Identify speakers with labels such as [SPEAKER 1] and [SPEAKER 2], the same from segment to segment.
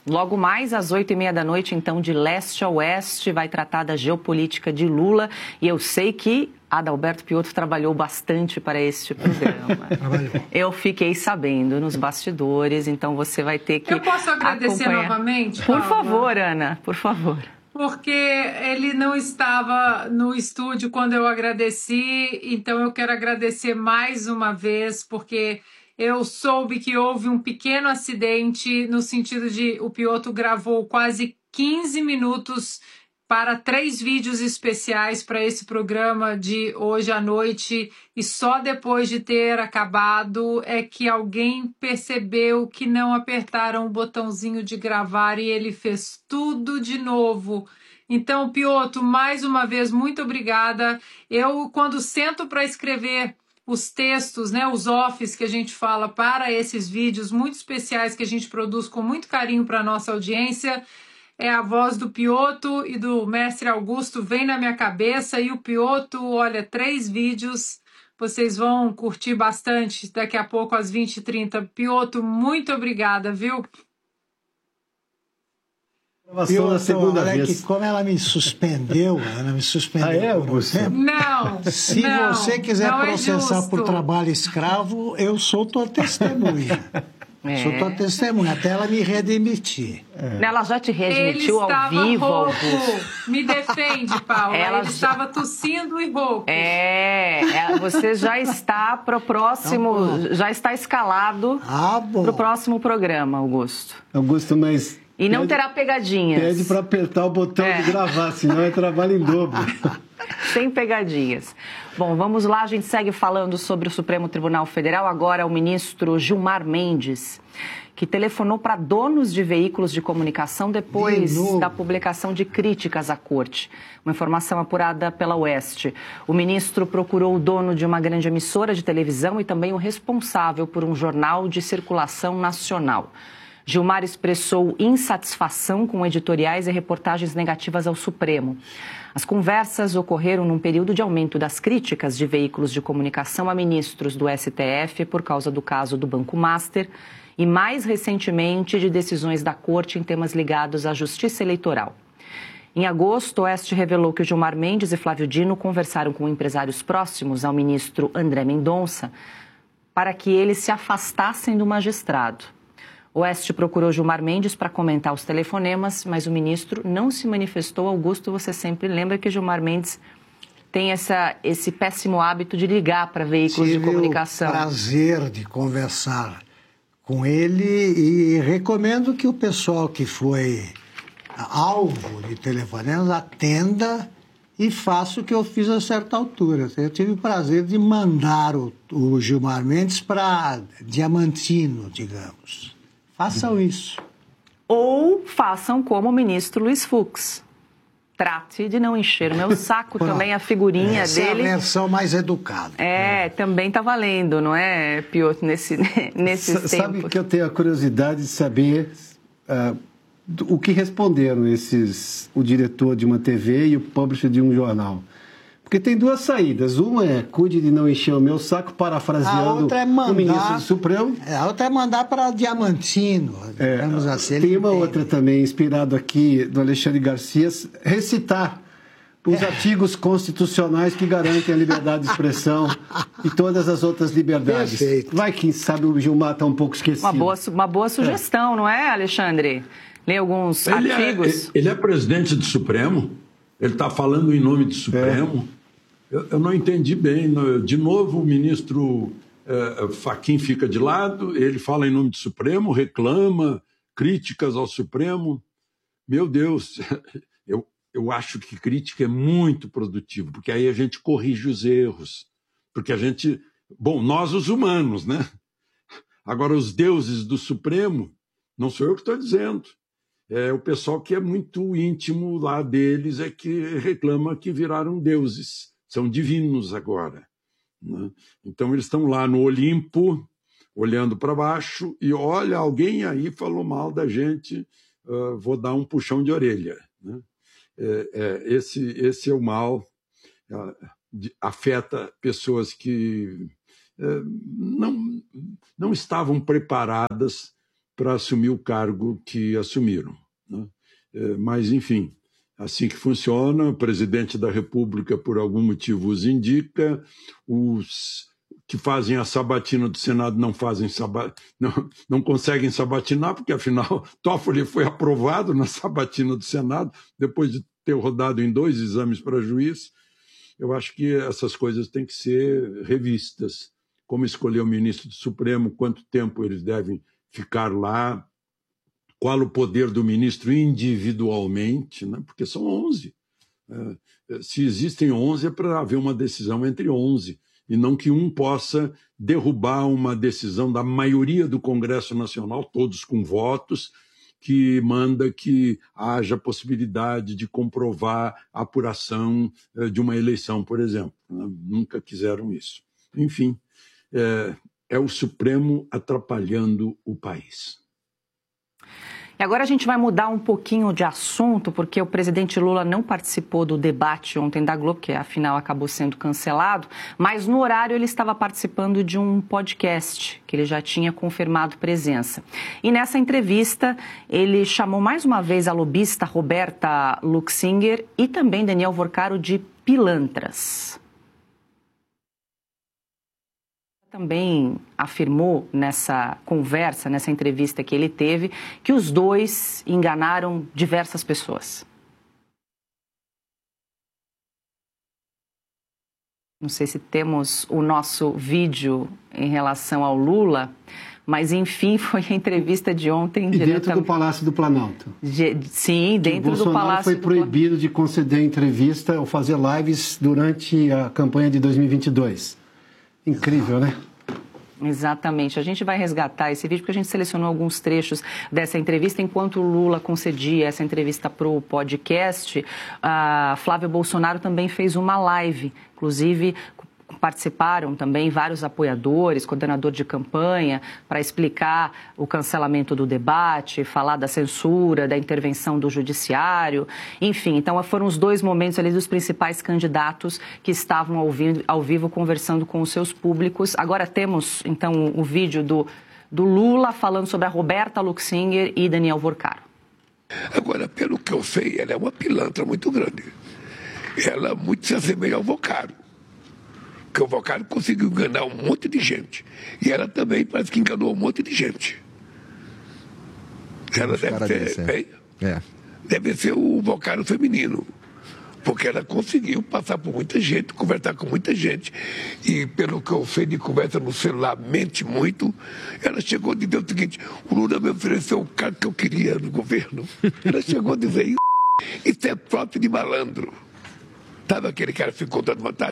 [SPEAKER 1] Logo mais, às 8h30 da noite, então, de leste a oeste, vai tratar da geopolítica de Lula. E eu sei que Adalberto Piotto trabalhou bastante para este programa. Eu fiquei sabendo nos bastidores, então você vai ter que
[SPEAKER 2] Eu posso agradecer
[SPEAKER 1] acompanhar
[SPEAKER 2] novamente,
[SPEAKER 1] Por
[SPEAKER 2] Paula?
[SPEAKER 1] favor, Ana, por favor.
[SPEAKER 2] Porque ele não estava no estúdio quando eu agradeci, então eu quero agradecer mais uma vez, porque eu soube que houve um pequeno acidente, no sentido de o Piotto gravou quase 15 minutos para 3 vídeos especiais para esse programa de hoje à noite, e só depois de ter acabado é que alguém percebeu que não apertaram o botãozinho de gravar e ele fez tudo de novo. Então, Piotto, mais uma vez, muito obrigada. Eu, quando sento para escrever os textos, né, os offs que a gente fala para esses vídeos muito especiais que a gente produz com muito carinho para a nossa audiência, é a voz do Piotto e do mestre Augusto vem na minha cabeça, e o Piotto, olha, 3 vídeos, vocês vão curtir bastante daqui a pouco às 20h30. Piotto, muito obrigada, viu?
[SPEAKER 3] Piotto, olha que como ela me suspendeu por um tempo.
[SPEAKER 2] Não,
[SPEAKER 3] Se você quiser processar por trabalho escravo, eu sou tua testemunha. Sou tua testemunha, até ela me redemitir.
[SPEAKER 1] Ela já te redemitiu ao vivo, Augusto?
[SPEAKER 2] Me defende, Paula. Ele estava tossindo e rouco.
[SPEAKER 1] Você já está para o próximo, já está escalado para o próximo programa, Augusto.
[SPEAKER 4] Augusto, mas...
[SPEAKER 1] E não terá pegadinhas.
[SPEAKER 4] Pede para apertar o botão de gravar, senão é trabalho em dobro.
[SPEAKER 1] Sem pegadinhas. Bom, vamos lá, a gente segue falando sobre o Supremo Tribunal Federal. Agora o ministro Gilmar Mendes, que telefonou para donos de veículos de comunicação depois da publicação de críticas à corte. Uma informação apurada pela Oeste. O ministro procurou o dono de uma grande emissora de televisão e também o responsável por um jornal de circulação nacional. Gilmar expressou insatisfação com editoriais e reportagens negativas ao Supremo. As conversas ocorreram num período de aumento das críticas de veículos de comunicação a ministros do STF por causa do caso do Banco Master e, mais recentemente, de decisões da Corte em temas ligados à justiça eleitoral. Em agosto, o Oeste revelou que o Gilmar Mendes e Flávio Dino conversaram com empresários próximos ao ministro André Mendonça para que eles se afastassem do magistrado. O Oeste procurou Gilmar Mendes para comentar os telefonemas, mas o ministro não se manifestou. Augusto, você sempre lembra que Gilmar Mendes tem esse péssimo hábito de ligar para veículos de comunicação.
[SPEAKER 3] Tive o prazer de conversar com ele e recomendo que o pessoal que foi alvo de telefonemas atenda e faça o que eu fiz a certa altura. Eu tive o prazer de mandar o Gilmar Mendes para Diamantino, digamos. Façam isso.
[SPEAKER 1] Ou façam como o ministro Luiz Fux. Trate de não encher o meu saco. Também a figurinha
[SPEAKER 3] dele... Essa é a versão mais educada.
[SPEAKER 1] Também está valendo, não é, Piotto, nesse tempo?
[SPEAKER 4] Sabe que eu tenho a curiosidade de saber o que responderam o diretor de uma TV e o publisher de um jornal. Porque tem 2 saídas. Uma é cuide de não encher o meu saco, parafraseando o ministro do Supremo.
[SPEAKER 3] A outra é mandar para Diamantino. Assim,
[SPEAKER 4] tem uma outra também, inspirado aqui do Alexandre Garcia, recitar os artigos constitucionais que garantem a liberdade de expressão e todas as outras liberdades.
[SPEAKER 3] Perfeito.
[SPEAKER 4] Vai que sabe o Gilmar está um pouco esquecido.
[SPEAKER 1] Uma boa sugestão, não é, Alexandre? Lê alguns artigos.
[SPEAKER 5] Ele é presidente do Supremo? Ele está falando em nome do Supremo? Eu não entendi bem. De novo, o ministro Fachin fica de lado, ele fala em nome do Supremo, reclama críticas ao Supremo. Meu Deus, eu acho que crítica é muito produtivo, porque aí a gente corrige os erros. Porque a gente... Bom, nós os humanos, né? Agora, os deuses do Supremo, não sou eu que estou dizendo. É o pessoal que é muito íntimo lá deles é que reclama que viraram deuses. São divinos agora, né? Então eles estão lá no Olimpo, olhando para baixo, e olha, alguém aí falou mal da gente, vou dar um puxão de orelha, né? Esse é o mal, afeta pessoas que não estavam preparadas para assumir o cargo que assumiram, né? Mas, enfim, assim que funciona, o presidente da República, por algum motivo, os indica, os que fazem a sabatina do Senado não conseguem sabatinar, porque, afinal, Toffoli foi aprovado na sabatina do Senado, depois de ter rodado em 2 exames para juiz. Eu acho que essas coisas têm que ser revistas. Como escolher o ministro do Supremo, quanto tempo eles devem ficar lá, qual o poder do ministro individualmente, né? Porque são 11. Se existem 11, é para haver uma decisão entre 11, e não que um possa derrubar uma decisão da maioria do Congresso Nacional, todos com votos, que manda que haja possibilidade de comprovar a apuração de uma eleição, por exemplo. Nunca quiseram isso. Enfim, é o Supremo atrapalhando o país.
[SPEAKER 1] E agora a gente vai mudar um pouquinho de assunto, porque o presidente Lula não participou do debate ontem da Globo, que afinal acabou sendo cancelado, mas no horário ele estava participando de um podcast, que ele já tinha confirmado presença. E nessa entrevista ele chamou mais uma vez a lobista Roberta Luxinger e também Daniel Vorcaro de pilantras. Também afirmou nessa conversa, nessa entrevista que ele teve, que os dois enganaram diversas pessoas. Não sei se temos o nosso vídeo em relação ao Lula, mas enfim, foi a entrevista de ontem.
[SPEAKER 4] E dentro do Palácio do Planalto.
[SPEAKER 1] Sim, dentro do Palácio do Planalto. Bolsonaro
[SPEAKER 4] foi proibido de conceder entrevista ou fazer lives durante a campanha de 2022. Incrível, né?
[SPEAKER 1] Exatamente. A gente vai resgatar esse vídeo porque a gente selecionou alguns trechos dessa entrevista. Enquanto o Lula concedia essa entrevista para o podcast, a Flávia Bolsonaro também fez uma live. Inclusive, participaram também vários apoiadores, coordenador de campanha, para explicar o cancelamento do debate, falar da censura, da intervenção do judiciário, enfim. Então, foram os 2 momentos ali dos principais candidatos que estavam ao vivo conversando com os seus públicos. Agora temos, então, o vídeo do Lula falando sobre a Roberta Luxinger e Daniel Vorcaro.
[SPEAKER 6] Agora, pelo que eu sei, ela é uma pilantra muito grande. Ela muito se assemelha ao Vorcaro. Porque o Vorcaro conseguiu enganar um monte de gente. E ela também parece que enganou um monte de gente. Ela deve ser o Vorcaro feminino. Porque ela conseguiu passar por muita gente, conversar com muita gente. E pelo que eu sei de conversa no celular, mente muito. Ela chegou a dizer o seguinte: o Lula me ofereceu o cargo que eu queria no governo. Ela chegou a dizer: isso é próprio de malandro. Sabe aquele cara que ficou dando vantagem?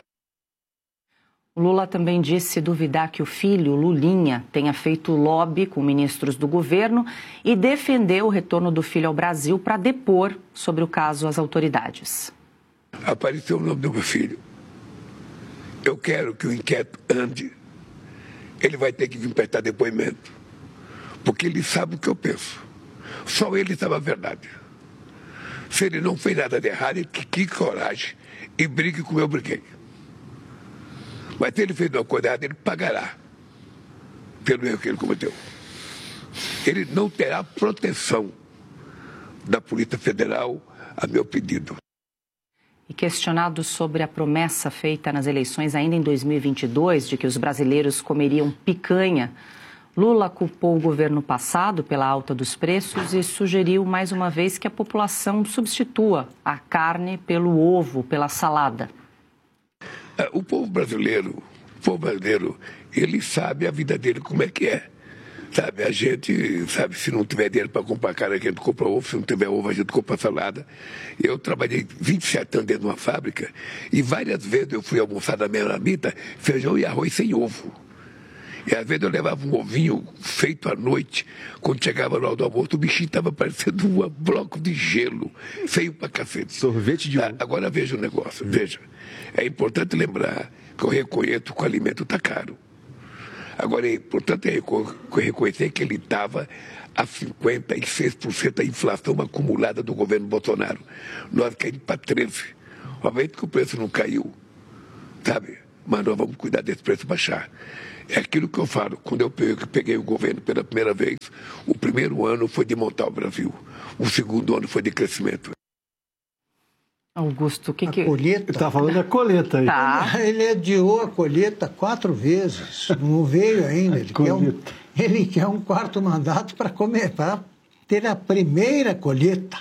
[SPEAKER 1] O Lula também disse duvidar que o filho, Lulinha, tenha feito lobby com ministros do governo e defendeu o retorno do filho ao Brasil para depor sobre o caso às autoridades.
[SPEAKER 6] Apareceu o nome do meu filho. Eu quero que o inquérito ande. Ele vai ter que vir prestar depoimento. Porque ele sabe o que eu penso. Só ele sabe a verdade. Se ele não fez nada de errado, ele que coragem e brigue como eu briguei. Mas se ele fez uma coisa errada, ele pagará pelo erro que ele cometeu. Ele não terá proteção da Polícia Federal a meu pedido.
[SPEAKER 1] E questionado sobre a promessa feita nas eleições ainda em 2022 de que os brasileiros comeriam picanha, Lula culpou o governo passado pela alta dos preços e sugeriu mais uma vez que a população substitua a carne pelo ovo, pela salada.
[SPEAKER 6] O povo brasileiro, ele sabe a vida dele como é que é. Sabe, a gente, sabe, se não tiver dinheiro para comprar carne, a gente compra ovo, se não tiver ovo, a gente compra salada. Eu trabalhei 27 anos dentro de uma fábrica e várias vezes eu fui almoçar na minha marmita feijão e arroz sem ovo. E às vezes eu levava um ovinho feito à noite. Quando chegava na hora do almoço, o bichinho estava parecendo um bloco de gelo, feio pra cacete.
[SPEAKER 7] Sorvete de ovo.
[SPEAKER 6] Agora veja o negócio, veja. É importante lembrar que eu reconheço que o alimento está caro. Agora é importante reconhecer que ele estava a 56% da inflação acumulada do governo Bolsonaro. Nós caímos para 13%. Obviamente que o preço não caiu, sabe? Mas nós vamos cuidar desse preço baixar. É aquilo que eu falo. Quando eu peguei o governo pela primeira vez, o primeiro ano foi de montar o Brasil. O segundo ano foi de crescimento.
[SPEAKER 1] Augusto, o que...
[SPEAKER 3] Colheita.
[SPEAKER 4] Ele está falando da colheita aí.
[SPEAKER 1] Tá.
[SPEAKER 3] Ele adiou a colheita 4 vezes. Não veio ainda. Ele quer um quarto mandato para ter a primeira colheita.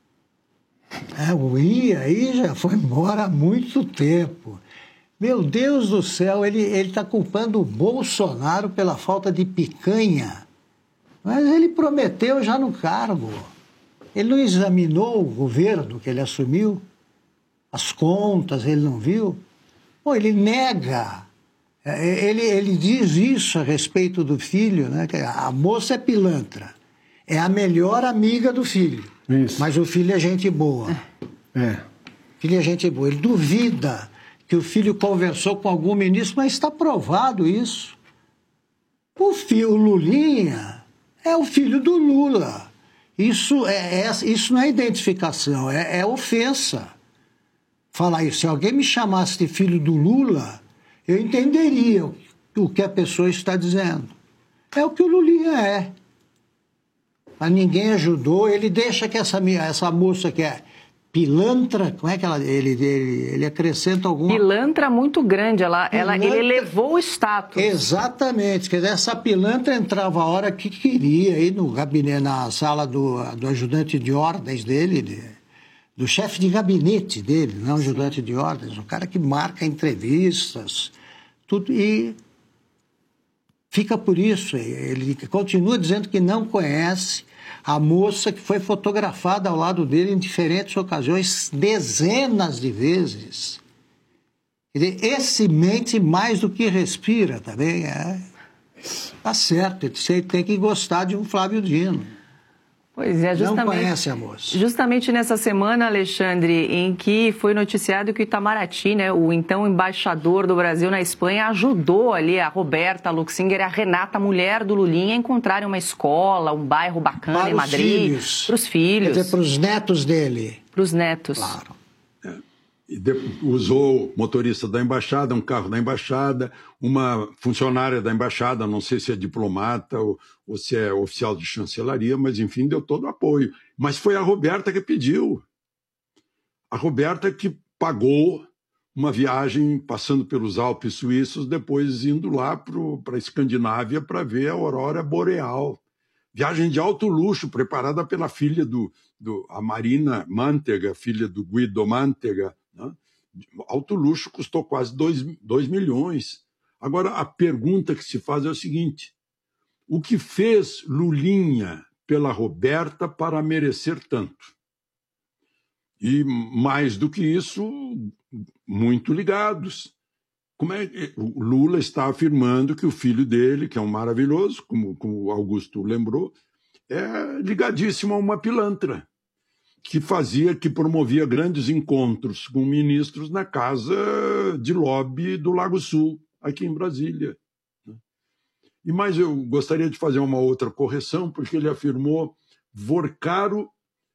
[SPEAKER 3] O IA aí já foi embora há muito tempo. Meu Deus do céu, ele está culpando o Bolsonaro pela falta de picanha. Mas ele prometeu já no cargo. Ele não examinou o governo que ele assumiu? As contas, ele não viu? Pô, ele nega. Ele diz isso a respeito do filho, né? Que a moça é pilantra. É a melhor amiga do filho.
[SPEAKER 4] Isso.
[SPEAKER 3] Mas o filho é gente boa. Filho é gente boa. Ele duvida que o filho conversou com algum ministro, mas está provado isso. O Lulinha é o filho do Lula. Isso não é identificação, é ofensa. Falar isso. Se alguém me chamasse de filho do Lula, eu entenderia o que a pessoa está dizendo. É o que o Lulinha é. Mas ninguém ajudou. Ele deixa que essa moça que é pilantra, como é que ele acrescenta alguma...
[SPEAKER 1] Pilantra muito grande, ele elevou o status.
[SPEAKER 3] Exatamente, quer dizer, essa pilantra entrava a hora que queria, aí no gabinete, na sala do ajudante de ordens dele, do chefe de gabinete dele, não ajudante de ordens, o cara que marca entrevistas, tudo, e fica por isso, ele continua dizendo que não conhece a moça que foi fotografada ao lado dele em diferentes ocasiões, dezenas de vezes. Quer dizer, esse mente mais do que respira também. Tá certo, ele tem que gostar de um Flávio Dino.
[SPEAKER 1] Pois é, justamente.
[SPEAKER 3] Não conhece a moça.
[SPEAKER 1] Justamente nessa semana, Alexandre, em que foi noticiado que o Itamaraty, né, o então embaixador do Brasil na Espanha, ajudou ali a Roberta Luxinger e a Renata, mulher do Lulinha, a encontrarem uma escola, um bairro bacana
[SPEAKER 3] para
[SPEAKER 1] em Madrid. Para os filhos.
[SPEAKER 3] Quer dizer, para os netos dele.
[SPEAKER 1] Para os netos.
[SPEAKER 3] Claro.
[SPEAKER 5] E usou o motorista da embaixada, um carro da embaixada, uma funcionária da embaixada, não sei se é diplomata ou se é oficial de chancelaria, mas enfim, deu todo o apoio. Mas foi a Roberta que pediu. A Roberta que pagou uma viagem passando pelos Alpes suíços, depois indo lá para a Escandinávia para ver a aurora boreal. Viagem de alto luxo, preparada pela filha a Marina Mantega, filha do Guido Mantega. Né? Alto luxo, custou quase 2 milhões. Agora, a pergunta que se faz é o seguinte: o que fez Lulinha pela Roberta para merecer tanto? E, mais do que isso, muito ligados. O Lula está afirmando que o filho dele, que é um maravilhoso, como o Augusto lembrou, é ligadíssimo a uma pilantra, que promovia grandes encontros com ministros na casa de lobby do Lago Sul, aqui em Brasília. Mas eu gostaria de fazer uma outra correção, porque ele afirmou: Vorcaro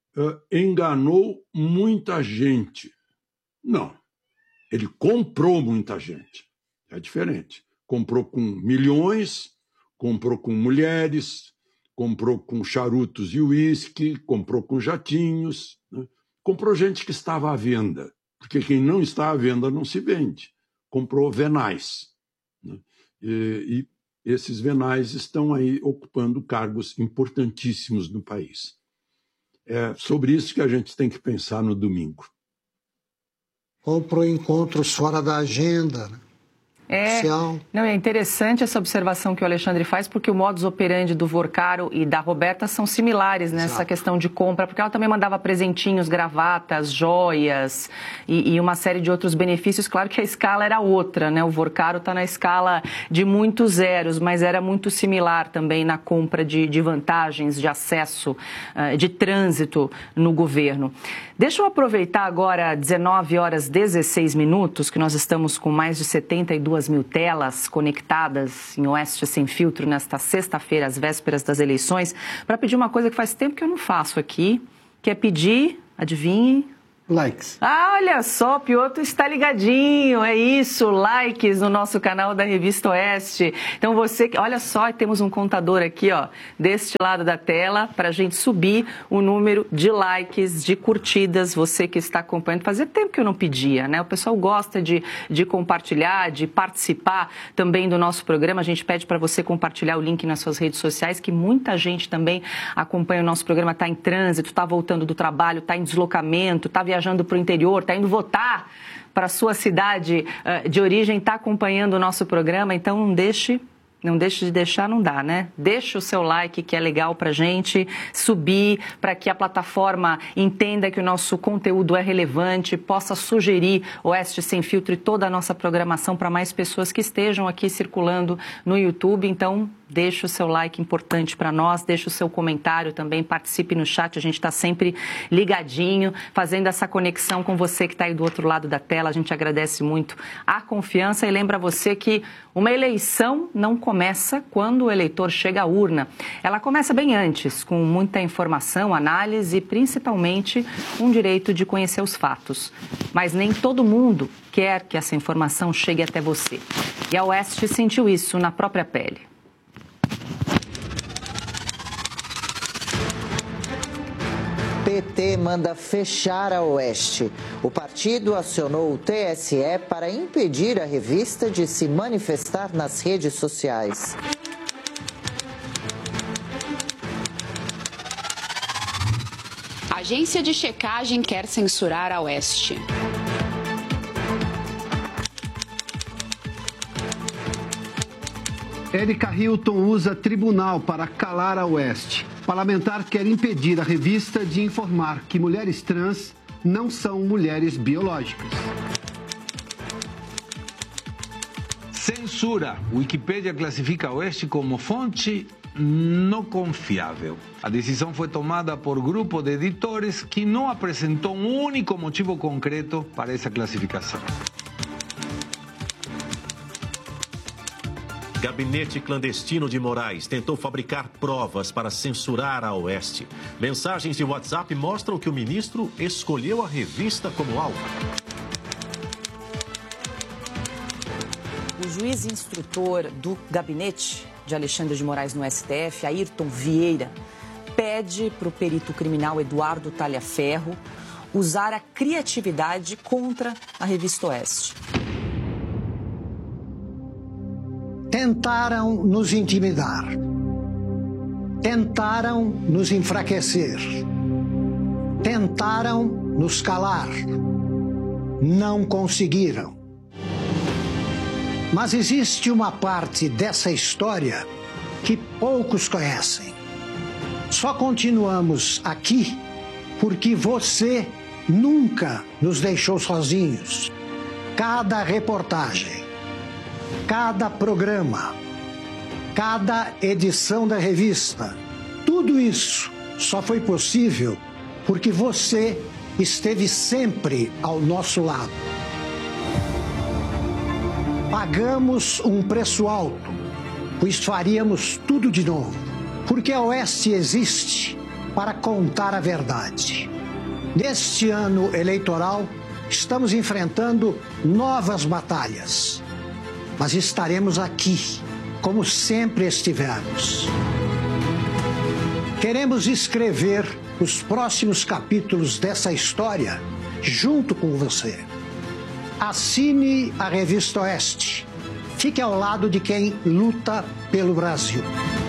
[SPEAKER 5] enganou muita gente. Não, ele comprou muita gente. É diferente. Comprou com milhões, comprou com mulheres, comprou com charutos e uísque, comprou com jatinhos, né? Comprou gente que estava à venda, porque quem não está à venda não se vende. Comprou venais, né? E esses venais estão aí ocupando cargos importantíssimos no país. É sobre isso que a gente tem que pensar no domingo.
[SPEAKER 3] Comprou encontros fora da agenda, né?
[SPEAKER 1] Não, é interessante essa observação que o Alexandre faz, porque o modus operandi do Vorcaro e da Roberta são similares nessa questão de compra, porque ela também mandava presentinhos, gravatas, joias e uma série de outros benefícios. Claro que a escala era outra, né? O Vorcaro está na escala de muitos zeros, mas era muito similar também na compra de vantagens, de acesso, de trânsito no governo. Deixa eu aproveitar agora 19h16, que nós estamos com mais de 72 mil telas conectadas em Oeste Sem Filtro nesta sexta-feira, às vésperas das eleições, para pedir uma coisa que faz tempo que eu não faço aqui, que é pedir, adivinhe,
[SPEAKER 4] likes.
[SPEAKER 1] Ah, olha só, Piotr está ligadinho, é isso, likes no nosso canal da Revista Oeste. Então você, olha só, temos um contador aqui, ó, deste lado da tela, para a gente subir o número de likes, de curtidas, você que está acompanhando. Fazia tempo que eu não pedia, né? O pessoal gosta de compartilhar, de participar também do nosso programa. A gente pede para você compartilhar o link nas suas redes sociais, que muita gente também acompanha o nosso programa, está em trânsito, está voltando do trabalho, está em deslocamento, está viajando para o interior, está indo votar para a sua cidade de origem, está acompanhando o nosso programa, então não deixe de deixar, não dá, né? Deixa o seu like, que é legal pra gente subir, para que a plataforma entenda que o nosso conteúdo é relevante, possa sugerir Oeste Sem Filtro e toda a nossa programação para mais pessoas que estejam aqui circulando no YouTube. Então, deixa o seu like, importante para nós, deixa o seu comentário também, participe no chat, a gente está sempre ligadinho, fazendo essa conexão com você que está aí do outro lado da tela. A gente agradece muito a confiança e lembra você que uma eleição não começa quando o eleitor chega à urna. Ela começa bem antes, com muita informação, análise e principalmente um direito de conhecer os fatos. Mas nem todo mundo quer que essa informação chegue até você. E a Oeste sentiu isso na própria pele.
[SPEAKER 7] PT manda fechar a Oeste. O partido acionou o TSE para impedir a revista de se manifestar nas redes sociais.
[SPEAKER 8] A agência de checagem quer censurar a Oeste.
[SPEAKER 4] Érica Hilton usa tribunal para calar a Oeste. Parlamentar quer impedir a revista de informar que mulheres trans não são mulheres biológicas.
[SPEAKER 9] Censura. Wikipedia classifica a Oeste como fonte não confiável. A decisão foi tomada por grupo de editores que não apresentou um único motivo concreto para essa classificação.
[SPEAKER 10] Gabinete clandestino de Moraes tentou fabricar provas para censurar a Oeste. Mensagens de WhatsApp mostram que o ministro escolheu a revista como alvo.
[SPEAKER 1] O juiz instrutor do gabinete de Alexandre de Moraes no STF, Ayrton Vieira, pede para o perito criminal Eduardo Talhaferro usar a criatividade contra a revista Oeste.
[SPEAKER 3] Tentaram nos intimidar, tentaram nos enfraquecer, tentaram nos calar, não conseguiram. Mas existe uma parte dessa história que poucos conhecem. Só continuamos aqui porque você nunca nos deixou sozinhos. Cada reportagem, cada programa, cada edição da revista, tudo isso só foi possível porque você esteve sempre ao nosso lado. Pagamos um preço alto, pois faríamos tudo de novo, porque a Oeste existe para contar a verdade. Neste ano eleitoral, estamos enfrentando novas batalhas. Mas estaremos aqui, como sempre estivemos. Queremos escrever os próximos capítulos dessa história junto com você. Assine a Revista Oeste. Fique ao lado de quem luta pelo Brasil.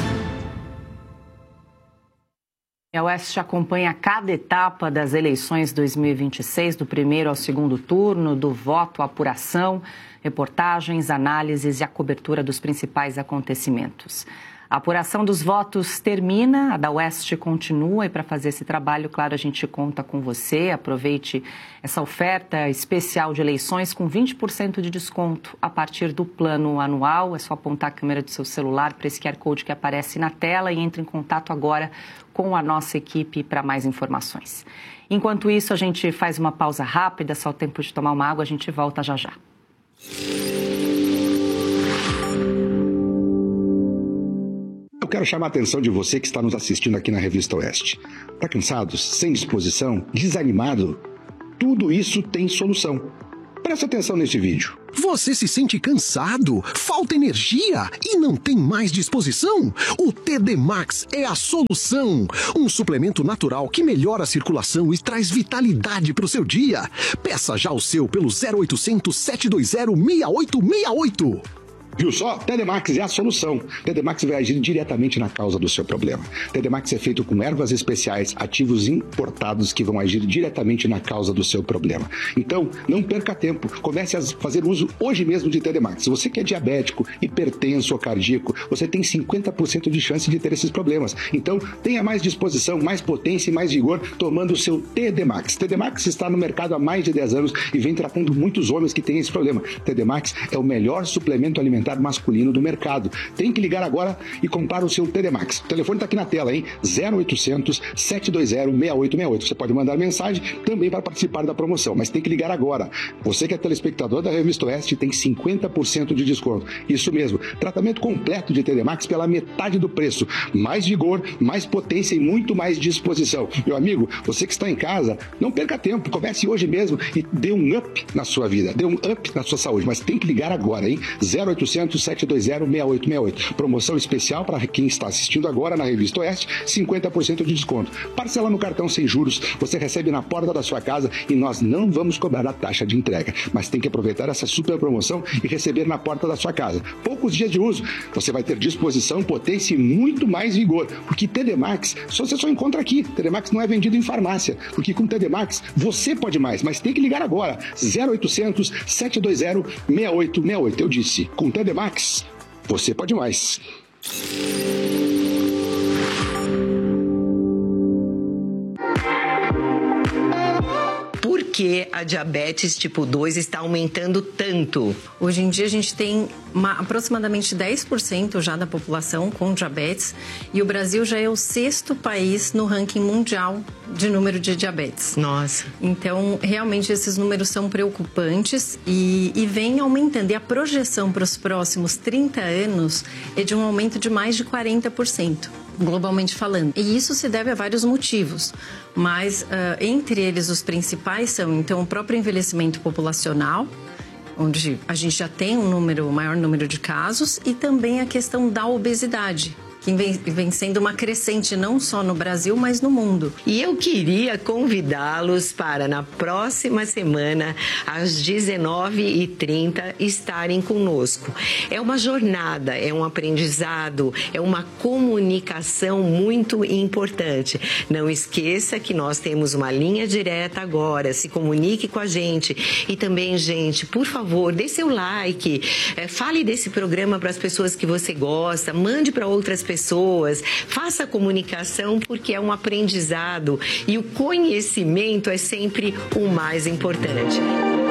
[SPEAKER 1] A Oeste acompanha cada etapa das eleições 2026, do primeiro ao segundo turno, do voto à apuração, reportagens, análises e a cobertura dos principais acontecimentos. A apuração dos votos termina, a da Oeste continua e para fazer esse trabalho, claro, a gente conta com você. Aproveite essa oferta especial de eleições com 20% de desconto a partir do plano anual. É só apontar a câmera do seu celular para esse QR Code que aparece na tela e entre em contato agora com a nossa equipe para mais informações. Enquanto isso, a gente faz uma pausa rápida, só o tempo de tomar uma água, a gente volta já já.
[SPEAKER 11] Eu quero chamar a atenção de você que está nos assistindo aqui na Revista Oeste. Está cansado, sem disposição, desanimado? tudo isso tem solução. Presta atenção nesse vídeo.
[SPEAKER 12] Você se sente cansado, falta energia e não tem mais disposição? O TD Max é a solução. Um suplemento natural que melhora a circulação e traz vitalidade para o seu dia. Peça já o seu pelo 0800 720 6868.
[SPEAKER 11] Viu só? TD Max é a solução. TD Max vai agir diretamente na causa do seu problema. TD Max é feito com ervas especiais, ativos importados que vão agir diretamente na causa do seu problema. Então, não perca tempo. Comece a fazer uso hoje mesmo de TD Max. Se você que é diabético, hipertenso ou cardíaco, você tem 50% de chance de ter esses problemas. Então, tenha mais disposição, mais potência e mais vigor tomando o seu TD Max. TD Max está no mercado há mais de 10 anos e vem tratando muitos homens que têm esse problema. TD Max é o melhor suplemento alimentar masculino do mercado. Tem que ligar agora e comprar o seu TD Max. O telefone está aqui na tela, hein? 0800 720 6868. Você pode mandar mensagem também para participar da promoção, mas tem que ligar agora. Você que é telespectador da Revista Oeste tem 50% de desconto. Isso mesmo. Tratamento completo de TD Max pela metade do preço. Mais vigor, mais potência e muito mais disposição. Meu amigo, você que está em casa, não perca tempo. Comece hoje mesmo e dê um up na sua vida. Dê um up na sua saúde. Mas tem que ligar agora, hein? 0800 720 6868. Promoção especial para quem está assistindo agora na Revista Oeste, 50% de desconto. Parcela no cartão sem juros, você recebe na porta da sua casa e nós não vamos cobrar a taxa de entrega. Mas tem que aproveitar essa super promoção e receber na porta da sua casa. Poucos dias de uso, você vai ter disposição, potência e muito mais vigor. Porque TD Max, você só encontra aqui. TD Max não é vendido em farmácia. Porque com TD Max, você pode mais. Mas tem que ligar agora. 0800 720 6868. Eu disse, com TD Max, você pode mais.
[SPEAKER 13] Por que a diabetes tipo 2 está aumentando tanto?
[SPEAKER 14] Hoje em dia a gente tem aproximadamente 10% já da população com diabetes e o Brasil já é o 6º país no ranking mundial de número de diabetes.
[SPEAKER 13] Nossa.
[SPEAKER 14] Então, realmente esses números são preocupantes e vem aumentando. E a projeção para os próximos 30 anos é de um aumento de mais de 40%. Globalmente falando. E isso se deve a vários motivos, mas entre eles os principais são, então, o próprio envelhecimento populacional, onde a gente já tem um maior número de casos, e também a questão da obesidade, que vem sendo uma crescente não só no Brasil, mas no mundo.
[SPEAKER 13] E eu queria convidá-los para, na próxima semana, às 19h30, estarem conosco. É uma jornada, é um aprendizado, é uma comunicação muito importante. Não esqueça que nós temos uma linha direta agora, se comunique com a gente. E também, gente, por favor, dê seu like, fale desse programa para as pessoas que você gosta, mande para outras pessoas, faça a comunicação, porque é um aprendizado e o conhecimento é sempre o mais importante.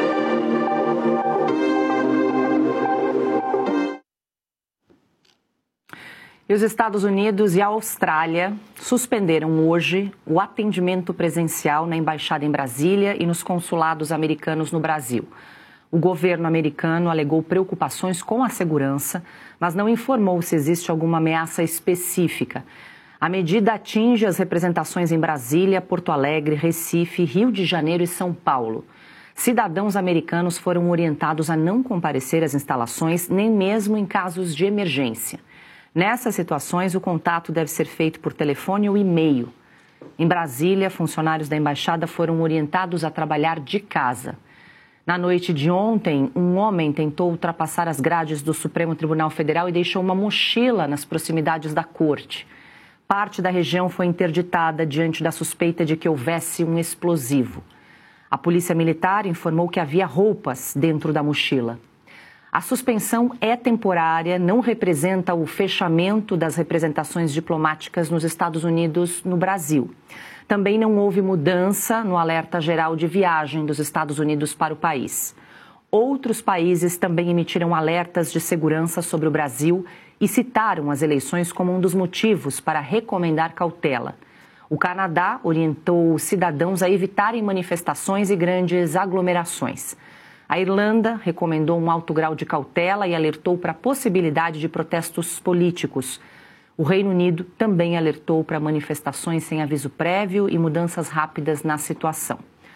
[SPEAKER 1] E os Estados Unidos e a Austrália suspenderam hoje o atendimento presencial na embaixada em Brasília e nos consulados americanos no Brasil. O governo americano alegou preocupações com a segurança, mas não informou se existe alguma ameaça específica. A medida atinge as representações em Brasília, Porto Alegre, Recife, Rio de Janeiro e São Paulo. Cidadãos americanos foram orientados a não comparecer às instalações, nem mesmo em casos de emergência. Nessas situações, o contato deve ser feito por telefone ou e-mail. Em Brasília, funcionários da embaixada foram orientados a trabalhar de casa. Na noite de ontem, um homem tentou ultrapassar as grades do Supremo Tribunal Federal e deixou uma mochila nas proximidades da corte. Parte da região foi interditada diante da suspeita de que houvesse um explosivo. A Polícia Militar informou que havia roupas dentro da mochila. A suspensão é temporária, não representa o fechamento das representações diplomáticas nos Estados Unidos no Brasil. Também não houve mudança no alerta geral de viagem dos Estados Unidos para o país. Outros países também emitiram alertas de segurança sobre o Brasil e citaram as eleições como um dos motivos para recomendar cautela. O Canadá orientou cidadãos a evitarem manifestações e grandes aglomerações. A Irlanda recomendou um alto grau de cautela e alertou para a possibilidade de protestos políticos. O Reino Unido também alertou para manifestações sem aviso prévio e mudanças rápidas na situação.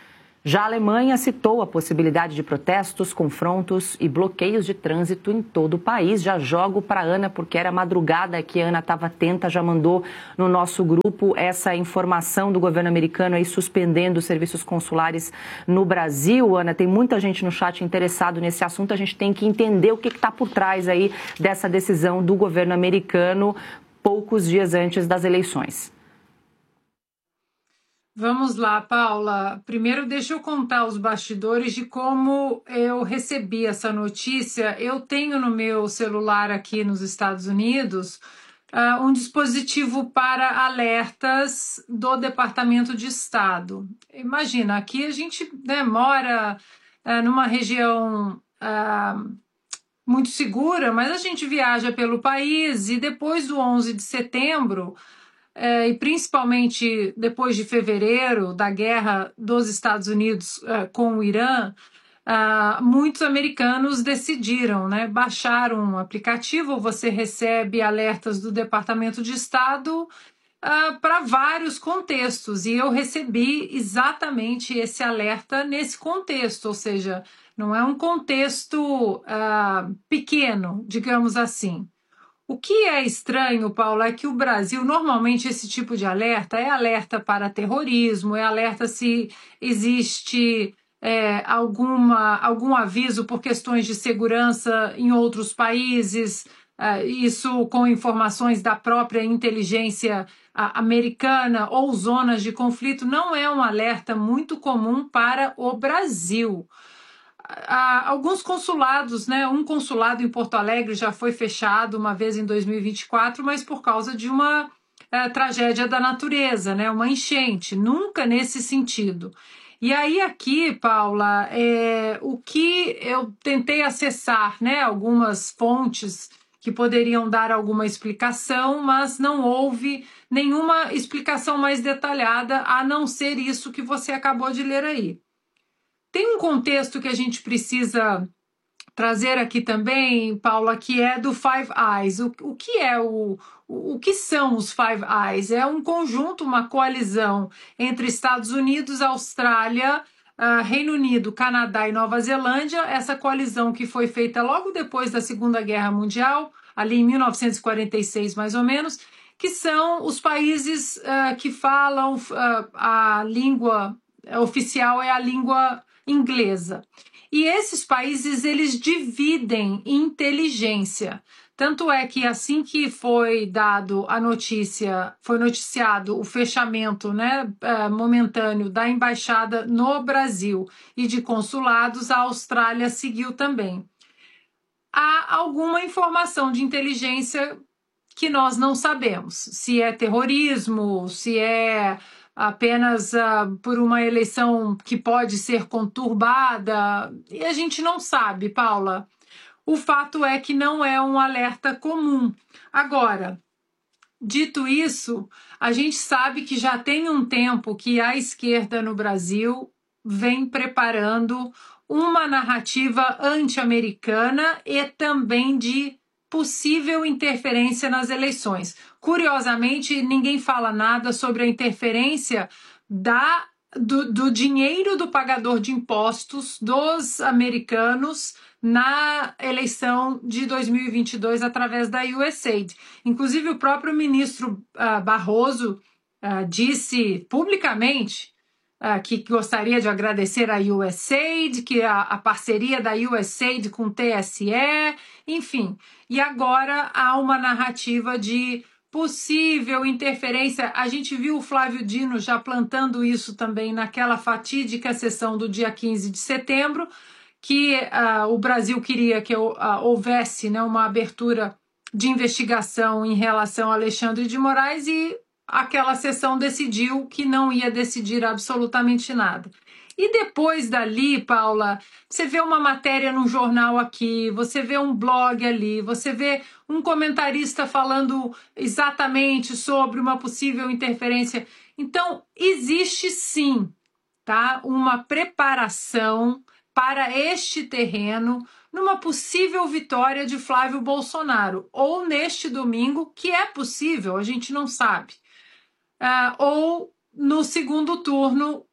[SPEAKER 1] Já a Alemanha citou a possibilidade de protestos, confrontos e bloqueios de trânsito em todo o país. Já jogo para a Ana, porque era madrugada que a Ana estava atenta, já mandou no nosso grupo essa informação do governo americano aí suspendendo os serviços consulares no Brasil. Ana, tem muita gente no chat interessado nesse assunto, a gente tem que entender o que está por trás aí dessa decisão do governo americano poucos dias antes das eleições.
[SPEAKER 2] Vamos lá, Paula. Primeiro, deixa eu contar os bastidores de como eu recebi essa notícia. Eu tenho no meu celular aqui nos Estados Unidos um dispositivo para alertas do Departamento de Estado. Imagina, aqui a gente mora numa região muito segura, mas a gente viaja pelo país e depois do 11 de setembro... e principalmente depois de fevereiro, da guerra dos Estados Unidos com o Irã, muitos americanos decidiram baixar um aplicativo. Você recebe alertas do Departamento de Estado para vários contextos, e eu recebi exatamente esse alerta nesse contexto, ou seja, não é um contexto pequeno, digamos assim. O que é estranho, Paulo, é que o Brasil, normalmente esse tipo de alerta é alerta para terrorismo, é alerta se existe algum aviso por questões de segurança em outros países, isso com informações da própria inteligência americana ou zonas de conflito. Não é um alerta muito comum para o Brasil. Alguns consulados, um consulado em Porto Alegre já foi fechado uma vez em 2024, mas por causa de uma tragédia da natureza, uma enchente, nunca nesse sentido. E aí aqui, Paula, o que eu tentei acessar, algumas fontes que poderiam dar alguma explicação, mas não houve nenhuma explicação mais detalhada, a não ser isso que você acabou de ler aí. Tem um contexto que a gente precisa trazer aqui também, Paula, que é do Five Eyes. O que são os Five Eyes? É um conjunto, uma coalizão entre Estados Unidos, Austrália, Reino Unido, Canadá e Nova Zelândia. Essa coalizão que foi feita logo depois da Segunda Guerra Mundial, ali em 1946 mais ou menos, que são os países que falam a língua oficial é a língua inglesa. E esses países, eles dividem inteligência. Tanto é que assim que foi dado a notícia, foi noticiado o fechamento momentâneo da embaixada no Brasil e de consulados, a Austrália seguiu também. Há alguma informação de inteligência que nós não sabemos. Se é terrorismo, se é apenas por uma eleição que pode ser conturbada, e a gente não sabe, Paula. O fato é que não é um alerta comum. Agora, dito isso, a gente sabe que já tem um tempo que a esquerda no Brasil vem preparando uma narrativa anti-americana e também de possível interferência nas eleições. Curiosamente, ninguém fala nada sobre a interferência do dinheiro do pagador de impostos dos americanos na eleição de 2022 através da USAID. Inclusive, o próprio ministro Barroso disse publicamente que gostaria de agradecer a USAID, que a parceria da USAID com o TSE, enfim. E agora há uma narrativa de possível interferência. A gente viu o Flávio Dino já plantando isso também naquela fatídica sessão do dia 15 de setembro, que o Brasil queria que houvesse uma abertura de investigação em relação a Alexandre de Moraes, e aquela sessão decidiu que não ia decidir absolutamente nada. E depois dali, Paula, você vê uma matéria num jornal aqui, você vê um blog ali, você vê um comentarista falando exatamente sobre uma possível interferência. Então, existe sim, uma preparação para este terreno numa possível vitória de Flávio Bolsonaro, ou neste domingo, que é possível, a gente não sabe, ou no segundo turno,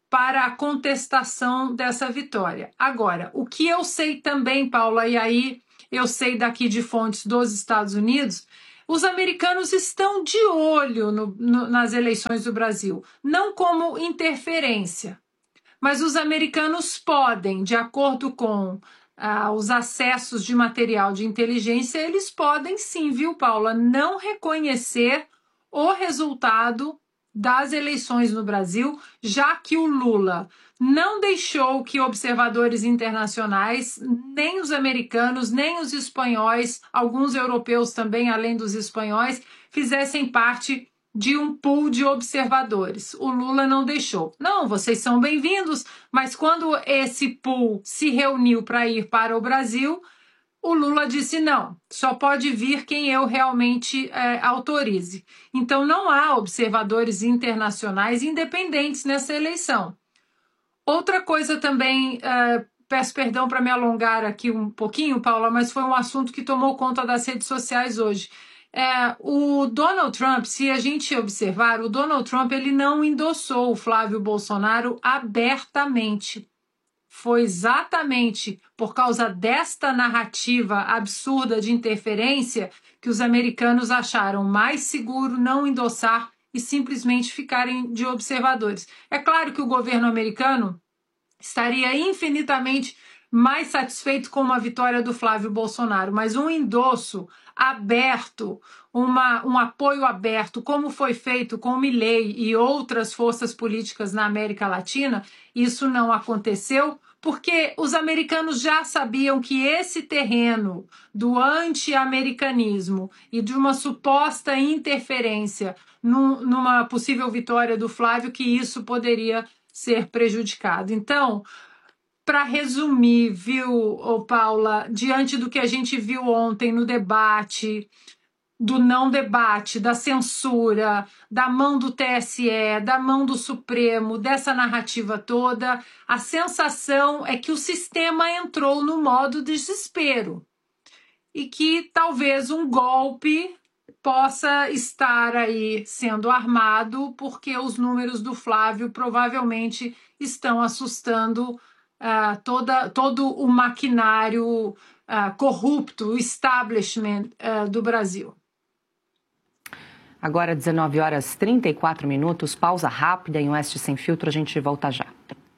[SPEAKER 2] para a contestação dessa vitória. Agora, o que eu sei também, Paula, e aí eu sei daqui de fontes dos Estados Unidos, os americanos estão de olho nas eleições do Brasil, não como interferência, mas os americanos podem, de acordo com os acessos de material de inteligência, eles podem sim, viu, Paula, não reconhecer o resultado das eleições no Brasil, já que o Lula não deixou que observadores internacionais, nem os americanos, nem os espanhóis, alguns europeus também, além dos espanhóis, fizessem parte de um pool de observadores. O Lula não deixou. Não, vocês são bem-vindos, mas quando esse pool se reuniu para ir para o Brasil, o Lula disse não, só pode vir quem eu realmente autorize. Então não há observadores internacionais independentes nessa eleição. Outra coisa também, peço perdão para me alongar aqui um pouquinho, Paula, mas foi um assunto que tomou conta das redes sociais hoje. O Donald Trump, se a gente observar, o Donald Trump ele não endossou o Flávio Bolsonaro abertamente. Foi exatamente por causa desta narrativa absurda de interferência que os americanos acharam mais seguro não endossar e simplesmente ficarem de observadores. É claro que o governo americano estaria infinitamente mais satisfeito com uma vitória do Flávio Bolsonaro, mas um endosso aberto, um apoio aberto, como foi feito com o Milei e outras forças políticas na América Latina, isso não aconteceu, porque os americanos já sabiam que esse terreno do anti-americanismo e de uma suposta interferência numa possível vitória do Flávio, que isso poderia ser prejudicado. Então, para resumir, viu, Paula, diante do que a gente viu ontem no debate, do não debate, da censura, da mão do TSE, da mão do Supremo, dessa narrativa toda, a sensação é que o sistema entrou no modo desespero e que talvez um golpe possa estar aí sendo armado, porque os números do Flávio provavelmente estão assustando todo o maquinário corrupto, o establishment do Brasil.
[SPEAKER 1] Agora 19h34, pausa rápida em Oeste Sem Filtro, a gente volta já.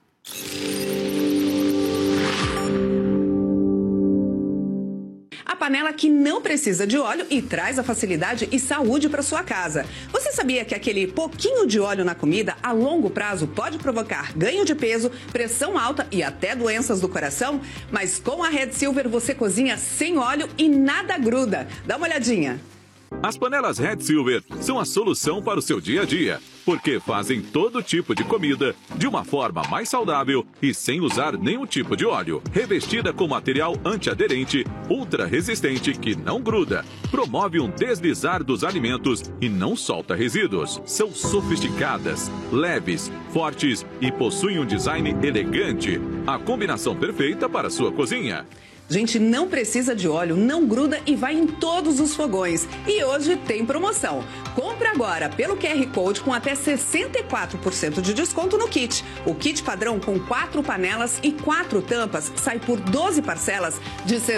[SPEAKER 15] A panela que não precisa de óleo e traz a facilidade e saúde para sua casa. Você sabia que aquele pouquinho de óleo na comida a longo prazo pode provocar ganho de peso, pressão alta e até doenças do coração? Mas com a Red Silver você cozinha sem óleo e nada gruda. Dá uma olhadinha.
[SPEAKER 16] As panelas Red Silver são a solução para o seu dia a dia, porque fazem todo tipo de comida de uma forma mais saudável e sem usar nenhum tipo de óleo. Revestida com material antiaderente, ultra resistente que não gruda, promove um deslizar dos alimentos e não solta resíduos. São sofisticadas, leves, fortes e possuem um design elegante. A combinação perfeita para a sua cozinha.
[SPEAKER 15] Gente, não precisa de óleo, não gruda e vai em todos os fogões. E hoje tem promoção. Compre agora pelo QR Code com até 64% de desconto no kit. O kit padrão com 4 panelas e 4 tampas sai por 12 parcelas de R$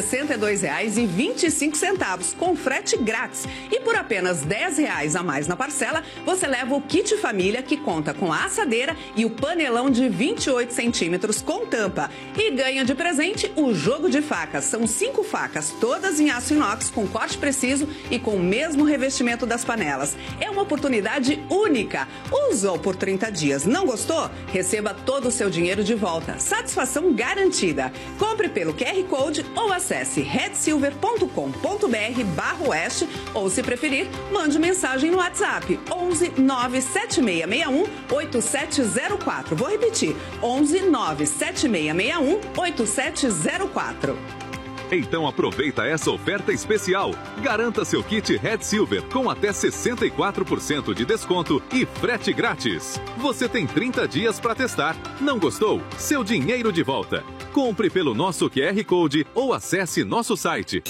[SPEAKER 15] 62,25 com frete grátis. E por apenas R$ 10 a mais na parcela, você leva o kit família que conta com a assadeira e o panelão de 28 centímetros com tampa. E ganha de presente o jogo de facas. São 5 facas, todas em aço inox, com corte preciso e com o mesmo revestimento das panelas. É uma oportunidade única. Usou por 30 dias, não gostou? Receba todo o seu dinheiro de volta. Satisfação garantida. Compre pelo QR Code ou acesse redsilver.com.br/oeste ou, se preferir, mande mensagem no WhatsApp 11 97661 8704. Vou repetir, 11 97661 8704.
[SPEAKER 16] Então aproveita essa oferta especial. Garanta seu kit Red Silver com até 64% de desconto e frete grátis. Você tem 30 dias para testar. Não gostou? Seu dinheiro de volta. Compre pelo nosso QR Code ou acesse nosso site.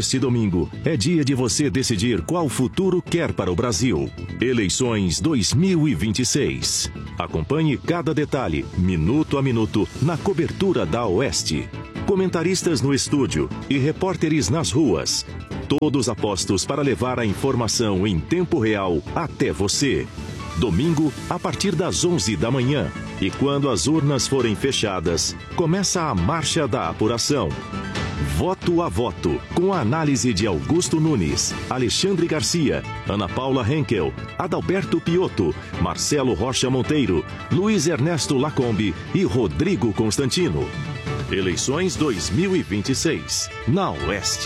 [SPEAKER 10] Neste domingo, é dia de você decidir qual futuro quer para o Brasil. Eleições 2026. Acompanhe cada detalhe, minuto a minuto, na cobertura da Oeste. Comentaristas no estúdio e repórteres nas ruas. Todos apostos para levar a informação em tempo real até você. Domingo, a partir das 11 da manhã. E quando as urnas forem fechadas, começa a marcha da apuração. Voto a voto, com a análise de Augusto Nunes, Alexandre Garcia, Ana Paula Henkel, Adalberto Piotto, Marcelo Rocha Monteiro, Luiz Ernesto Lacombe e Rodrigo Constantino. Eleições 2026, na Oeste.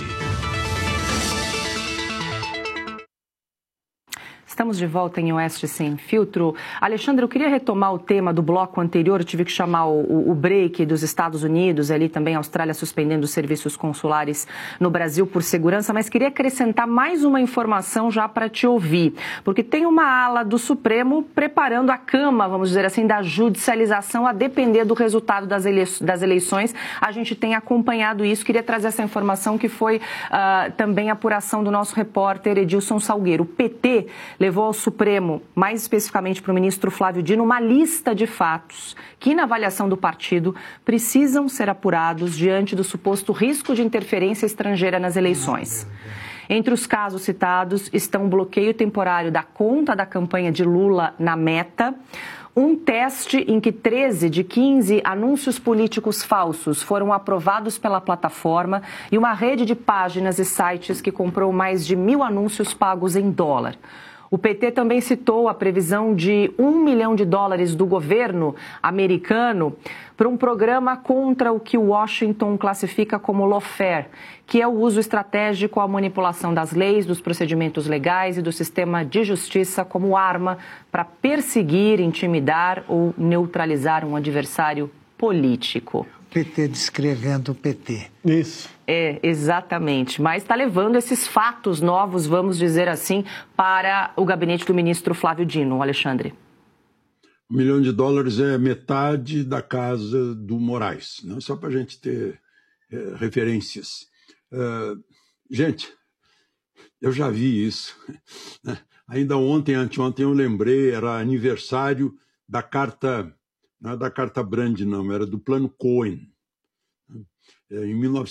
[SPEAKER 1] Estamos de volta em Oeste Sem Filtro. Alexandre, eu queria retomar o tema do bloco anterior. Eu tive que chamar o break dos Estados Unidos, ali também a Austrália suspendendo os serviços consulares no Brasil por segurança, mas queria acrescentar mais uma informação já para te ouvir, porque tem uma ala do Supremo preparando a cama, vamos dizer assim, da judicialização a depender do resultado das eleições. A gente tem acompanhado isso. Queria trazer essa informação que foi também a apuração do nosso repórter Edilson Salgueiro. O PT levou ao Supremo, mais especificamente para o ministro Flávio Dino, uma lista de fatos que, na avaliação do partido, precisam ser apurados diante do suposto risco de interferência estrangeira nas eleições. Entre os casos citados estão o bloqueio temporário da conta da campanha de Lula na Meta, um teste em que 13 de 15 anúncios políticos falsos foram aprovados pela plataforma e uma rede de páginas e sites que comprou mais de 1.000 anúncios pagos em dólar. O PT também citou a previsão de $1 milhão do governo americano para um programa contra o que Washington classifica como lawfare, que é o uso estratégico à manipulação das leis, dos procedimentos legais e do sistema de justiça como arma para perseguir, intimidar ou neutralizar um adversário político.
[SPEAKER 3] PT descrevendo o PT.
[SPEAKER 4] Isso.
[SPEAKER 1] É, exatamente. Mas está levando esses fatos novos, vamos dizer assim, para o gabinete do ministro Flávio Dino, Alexandre.
[SPEAKER 5] $1 milhão é metade da casa do Moraes, né? Só para a gente ter referências. Gente, eu já vi isso. Ainda ontem, anteontem, eu lembrei, era aniversário da carta, não é da Carta Brand, não, era do Plano Cohen, em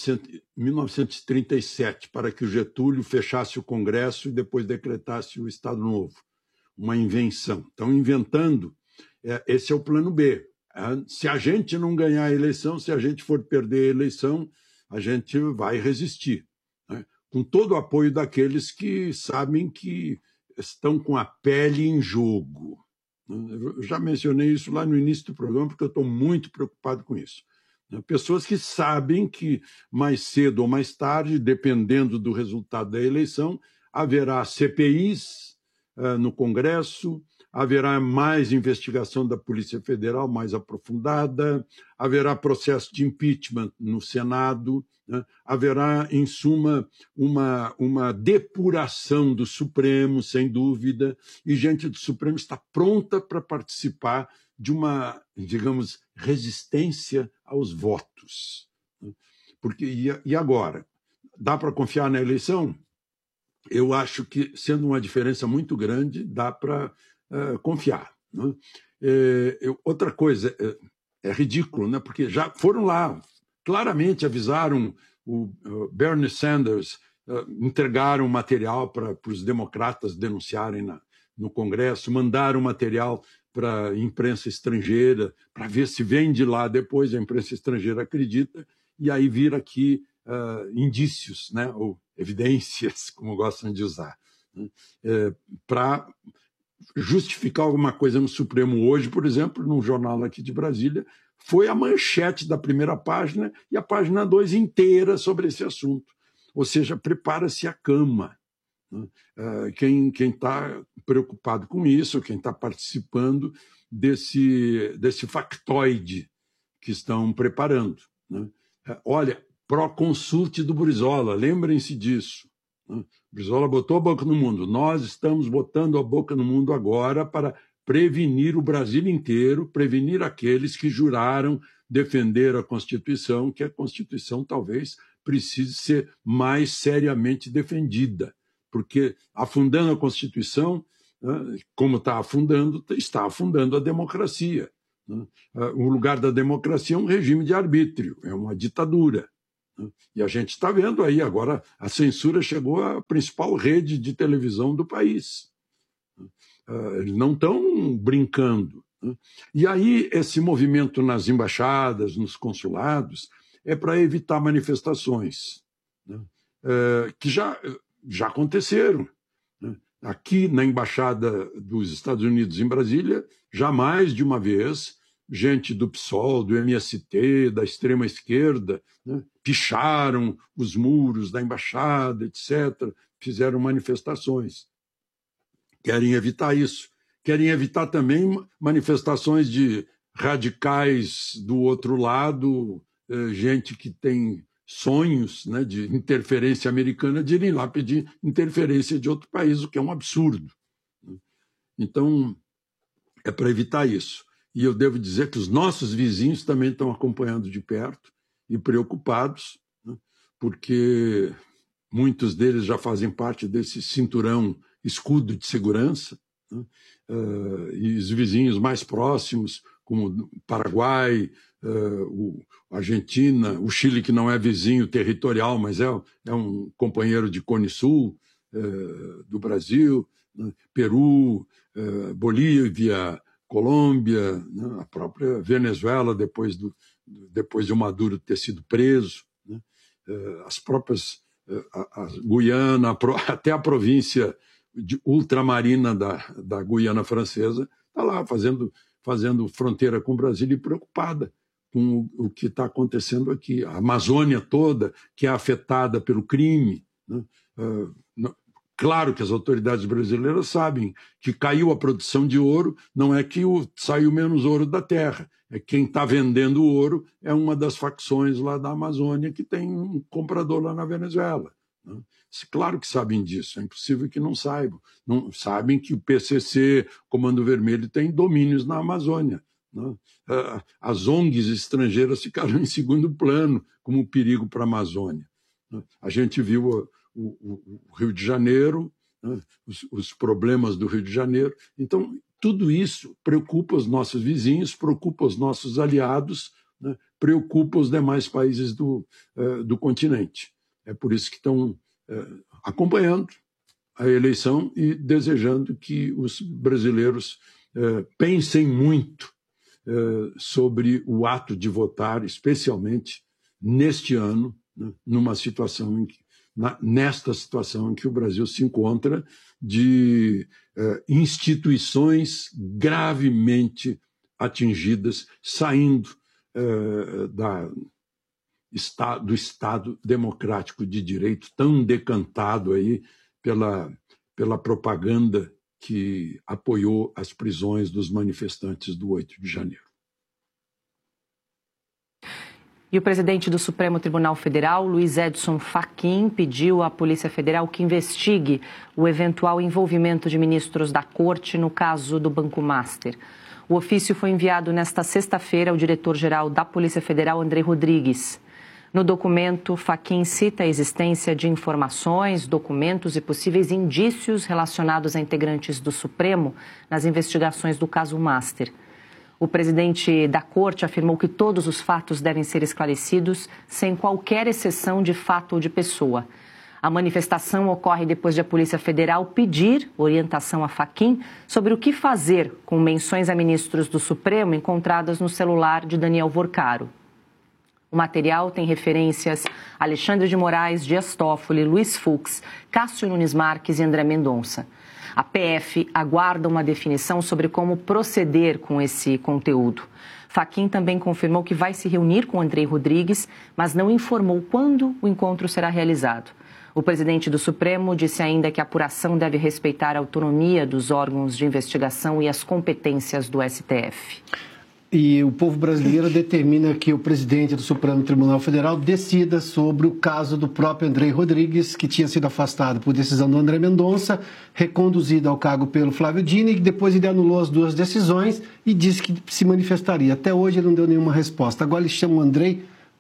[SPEAKER 5] 1937, para que o Getúlio fechasse o Congresso e depois decretasse o Estado Novo. Uma invenção. Estão inventando. Esse é o plano B. Se a gente não ganhar a eleição, se a gente for perder a eleição, a gente vai resistir, né? Com todo o apoio daqueles que sabem que estão com a pele em jogo. Eu já mencionei isso lá no início do programa, porque eu estou muito preocupado com isso. Pessoas que sabem que mais cedo ou mais tarde, dependendo do resultado da eleição, haverá CPIs no Congresso, haverá mais investigação da Polícia Federal mais aprofundada, haverá processo de impeachment no Senado, né? Haverá, em suma, uma depuração do Supremo, sem dúvida, e gente do Supremo está pronta para participar de uma, digamos, resistência aos votos. Porque, e agora? Dá para confiar na eleição? Eu acho que, sendo uma diferença muito grande, dá para confiar, né? Outra coisa, é ridículo, né? Porque já foram lá, claramente avisaram o Bernie Sanders, entregaram material para os democratas denunciarem no Congresso, mandaram material para a imprensa estrangeira, para ver se vem de lá depois, a imprensa estrangeira acredita, e aí vira aqui indícios, né? Ou evidências, como gostam de usar, né? Para justificar alguma coisa no Supremo hoje, por exemplo, num jornal aqui de Brasília, foi a manchete da primeira página e a página 2 inteira sobre esse assunto. Ou seja, prepara-se a cama, né? Quem está preocupado com isso, quem está participando desse factoide que estão preparando, né? Olha, pró-consulte do Brizola, lembrem-se disso, né? Brizola botou a boca no mundo. Nós estamos botando a boca no mundo agora para prevenir o Brasil inteiro, prevenir aqueles que juraram defender a Constituição, que a Constituição talvez precise ser mais seriamente defendida, porque afundando a Constituição, como está afundando a democracia. O lugar da democracia é um regime de arbítrio, é uma ditadura. E a gente está vendo aí agora, a censura chegou à principal rede de televisão do país. Eles não estão brincando. E aí esse movimento nas embaixadas, nos consulados, é para evitar manifestações, que já aconteceram. Aqui na Embaixada dos Estados Unidos em Brasília, já mais de uma vez, gente do PSOL, do MST, da extrema-esquerda, picharam os muros da embaixada, etc., fizeram manifestações. Querem evitar isso. Querem evitar também manifestações de radicais do outro lado, gente que tem sonhos, né, de interferência americana, de irem lá pedir interferência de outro país, o que é um absurdo. Então, é para evitar isso. E eu devo dizer que os nossos vizinhos também estão acompanhando de perto e preocupados, né, porque muitos deles já fazem parte desse cinturão escudo de segurança, né, e os vizinhos mais próximos, como o Paraguai, a Argentina, o Chile, que não é vizinho territorial, mas é um companheiro de Cone Sul do Brasil, né? Peru, Bolívia, Colômbia, né? A própria Venezuela, depois de o Maduro ter sido preso, né? As próprias a Guiana, até a província ultramarina da Guiana Francesa está lá fazendo fronteira com o Brasil e preocupada com o que está acontecendo aqui. A Amazônia toda, que é afetada pelo crime, né? Claro que as autoridades brasileiras sabem que caiu a produção de ouro, não é que saiu menos ouro da terra, é que quem está vendendo o ouro é uma das facções lá da Amazônia que tem um comprador lá na Venezuela, né? Claro que sabem disso, é impossível que não saibam. Não, sabem que o PCC, Comando Vermelho, tem domínios na Amazônia, né? As ONGs estrangeiras ficaram em segundo plano como perigo para a Amazônia, né? A gente viu o Rio de Janeiro, né? Os problemas do Rio de Janeiro. Então, tudo isso preocupa os nossos vizinhos, preocupa os nossos aliados, né? Preocupa os demais países do continente. É por isso que estão acompanhando a eleição e desejando que os brasileiros pensem muito sobre o ato de votar, especialmente neste ano, né, nesta situação em que o Brasil se encontra de instituições gravemente atingidas, saindo do Estado democrático de direito, tão decantado aí pela propaganda que apoiou as prisões dos manifestantes do 8 de janeiro.
[SPEAKER 1] E o presidente do Supremo Tribunal Federal, Luiz Edson Fachin, pediu à Polícia Federal que investigue o eventual envolvimento de ministros da Corte no caso do Banco Master. O ofício foi enviado nesta sexta-feira ao diretor-geral da Polícia Federal, André Rodrigues. No documento, Fachin cita a existência de informações, documentos e possíveis indícios relacionados a integrantes do Supremo nas investigações do caso Master. O presidente da Corte afirmou que todos os fatos devem ser esclarecidos sem qualquer exceção de fato ou de pessoa. A manifestação ocorre depois de a Polícia Federal pedir orientação a Fachin sobre o que fazer com menções a ministros do Supremo encontradas no celular de Daniel Vorcaro. O material tem referências a Alexandre de Moraes, Dias Toffoli, Luiz Fux, Cássio Nunes Marques e André Mendonça. A PF aguarda uma definição sobre como proceder com esse conteúdo. Fachin também confirmou que vai se reunir com André Rodrigues, mas não informou quando o encontro será realizado. O presidente do Supremo disse ainda que a apuração deve respeitar a autonomia dos órgãos de investigação e as competências do STF.
[SPEAKER 4] E o povo brasileiro determina que o presidente do Supremo Tribunal Federal decida sobre o caso do próprio André Rodrigues, que tinha sido afastado por decisão do André Mendonça, reconduzido ao cargo pelo Flávio Dino, que depois ele anulou as duas decisões e disse que se manifestaria. Até hoje ele não deu nenhuma resposta. Agora ele chama o André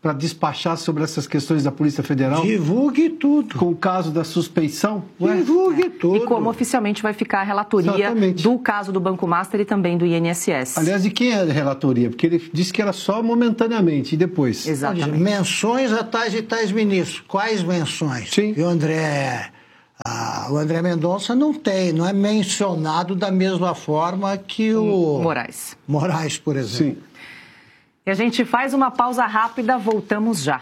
[SPEAKER 4] para despachar sobre essas questões da Polícia Federal?
[SPEAKER 3] Divulgue tudo.
[SPEAKER 4] Com o caso da suspeição?
[SPEAKER 3] Divulgue tudo.
[SPEAKER 1] E como oficialmente vai ficar a relatoria do caso do Banco Master e também do INSS.
[SPEAKER 4] Aliás, de quem é a relatoria? Porque ele disse que era só momentaneamente e depois.
[SPEAKER 1] Exatamente.
[SPEAKER 3] Menções a tais e tais ministros. Quais menções?
[SPEAKER 4] Sim.
[SPEAKER 3] E o André Mendonça não é mencionado da mesma forma que o Moraes, por exemplo.
[SPEAKER 4] Sim.
[SPEAKER 1] E a gente faz uma pausa rápida, voltamos já.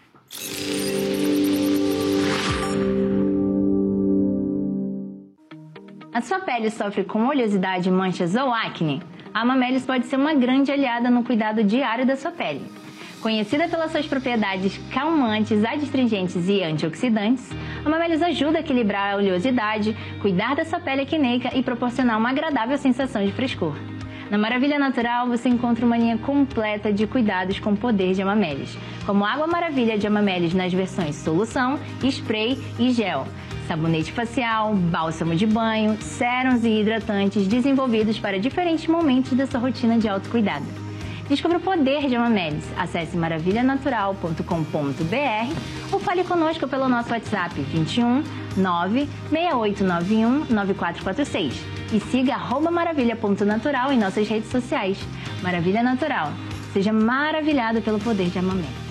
[SPEAKER 17] A sua pele sofre com oleosidade, manchas ou acne? A Amamelis pode ser uma grande aliada no cuidado diário da sua pele. Conhecida pelas suas propriedades calmantes, adstringentes e antioxidantes, a Amamelis ajuda a equilibrar a oleosidade, cuidar da sua pele acneica e proporcionar uma agradável sensação de frescor. Na Maravilha Natural, você encontra uma linha completa de cuidados com o poder de Amamelis, como Água Maravilha de Amamelis nas versões solução, spray e gel, sabonete facial, bálsamo de banho, sérums e hidratantes desenvolvidos para diferentes momentos da sua rotina de autocuidado. Descubra o poder de Amamelis. Acesse maravilhanatural.com.br ou fale conosco pelo nosso WhatsApp 21 96891 9446 e siga @maravilha.natural em nossas redes sociais. Maravilha Natural. Seja maravilhado pelo poder de Amamelis.